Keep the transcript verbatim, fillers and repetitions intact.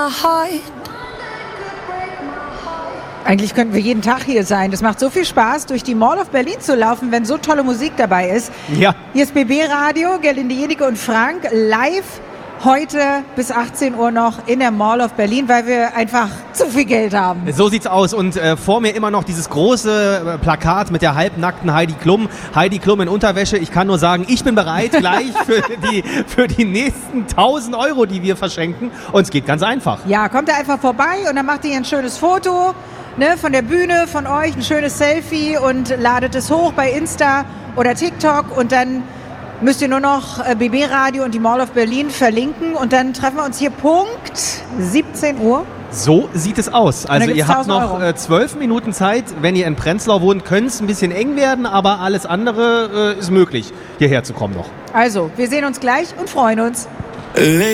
Eigentlich könnten wir jeden Tag hier sein. Das macht so viel Spaß, durch die Mall of Berlin zu laufen, wenn so tolle Musik dabei ist. Ja. Hier ist B B Radio, Gerlinde Jennecke und Frank, live heute bis achtzehn Uhr noch in der Mall of Berlin, weil wir einfach zu viel Geld haben. So sieht's aus. Und äh, vor mir immer noch dieses große äh, Plakat mit der halbnackten Heidi Klum. Heidi Klum in Unterwäsche. Ich kann nur sagen, ich bin bereit gleich für die, für die nächsten tausend Euro, die wir verschenken. Und es geht ganz einfach. Ja, kommt da einfach vorbei und dann macht ihr ein schönes Foto, ne, von der Bühne, von euch, ein schönes Selfie und ladet es hoch bei Insta oder TikTok und dann müsst ihr nur noch B B Radio und die Mall of Berlin verlinken und dann treffen wir uns hier Punkt siebzehn Uhr. So sieht es aus. Also ihr habt noch Euro. zwölf Minuten Zeit. Wenn ihr in Prenzlau wohnt, könnte es ein bisschen eng werden, aber alles andere äh, ist möglich, hierher zu kommen noch. Also, wir sehen uns gleich und freuen uns.